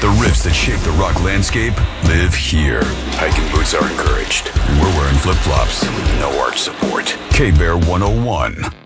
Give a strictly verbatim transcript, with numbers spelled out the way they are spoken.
The riffs that shape the rock landscape live here. Hiking boots are encouraged. We're wearing flip-flops. No arch support. K-Bear one oh one.